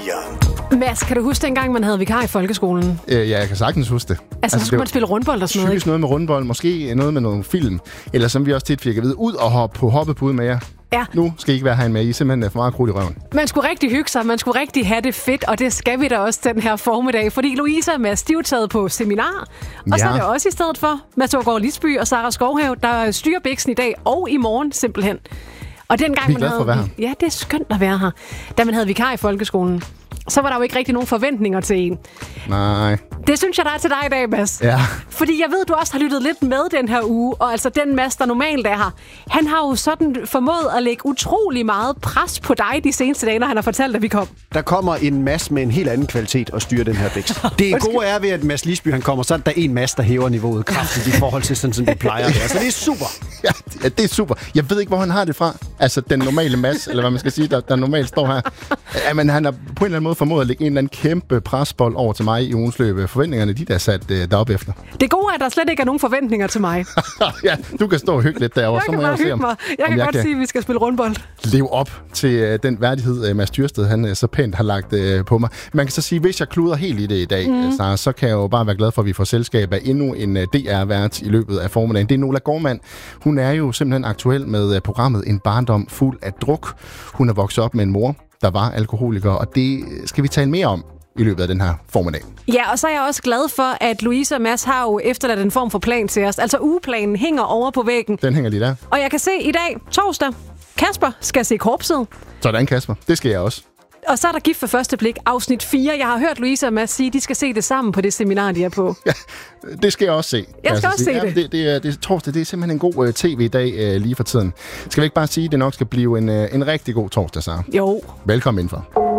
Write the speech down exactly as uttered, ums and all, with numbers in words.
Mads, kan du huske dengang, man havde vikar i folkeskolen? Øh, ja, jeg kan sagtens huske det. Altså, altså så skulle man spille rundbold og sådan noget, ikke? noget med rundbold, måske noget med nogle film. Eller som vi også tit fik at vide, ud og hoppe på hoppepude med jer. Ja. Nu skal I ikke være herinde med, I simpelthen er for meget krudt i røven. Man skulle rigtig hygge sig, man skulle rigtig have det fedt, og det skal vi da også den her formiddag, fordi Louise og Mads, de er jo taget på seminar, og ja. så er det også i stedet for Mads Aagaard Lisby og Sara Skovhave, der styrer biksen i dag og i morgen simpelthen. Og dengang vi er glade for at være her. Ja, det er skønt at være her. Da man havde vikar i folkeskolen, så var der jo ikke rigtig nogen forventninger til en. Nej. Det synes jeg, der er til dig i dag, Mads. Ja. Fordi jeg ved, du også har lyttet lidt med den her uge, og altså den Mads, der normalt er her, han har jo sådan formået at lægge utrolig meget pres på dig de seneste dage, når han har fortalt, at vi kom. Der kommer en Mads med en helt anden kvalitet og styrer den her vækst. Det gode er ved, at Mads Lisby han kommer, så er der en Mads, der hæver niveauet kraftigt i forhold til sådan, som det plejer at være. Så det er super. Ja, det er super. Jeg ved ikke, hvor han har det fra. Altså den normale Mads, eller hvad man skal sige, der, der normalt står her. Ja, men han har på en eller anden måde formået at lægge en eller anden kæmpe presbold over til mig i ugens løb. Forventningerne, de der er sat øh, deroppe efter. Det gode er, at der slet ikke er nogen forventninger til mig. Ja, du kan stå og hygge lidt derovre. Jeg så kan må bare jeg hygge om, mig. Jeg kan jeg godt kan sige, at vi skal spille rundbold. Leve op til øh, den værdighed, øh, Mads Dyrsted, han øh, så pænt har lagt øh, på mig. Man kan så sige, hvis jeg kluder helt i det i dag, mm. så, så kan jeg jo bare være glad for, at vi får selskab af endnu en øh, D R-vært i løbet af formiddagen. Det er Nola Gormand. Hun er jo simpelthen aktuel med øh, programmet En barndom fuld af druk. Hun er vokset op med en mor, der var alkoholiker, og det skal vi tale mere om i løbet af den her formiddag. Ja, og så er jeg også glad for, at Louise og Mads har jo efterladt en form for plan til os. Altså ugeplanen hænger over på væggen. Den hænger lige der. Og jeg kan se i dag, torsdag, Kasper skal se Korpset. Sådan, Kasper. Det skal jeg også. Og så er der Gift for første blik, afsnit fire. Jeg har hørt Louise og Mads sige, at de skal se det sammen på det seminar, de er på. Ja, det skal jeg også se. Jeg skal også se ja, det. det, det, er, det er torsdag, det er simpelthen en god uh, tv-dag uh, lige for tiden. Skal vi ikke bare sige, at det nok skal blive en, uh, en rigtig god torsdag, Sara? Jo. Velkommen indenfor.